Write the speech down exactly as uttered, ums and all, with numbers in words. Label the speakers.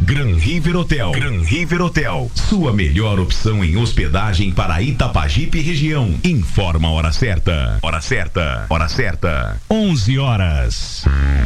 Speaker 1: Gran River Hotel. Gran River Hotel. Sua melhor opção em hospedagem para Itapajipe região. Informa a hora certa. Hora certa. Hora certa. onze horas.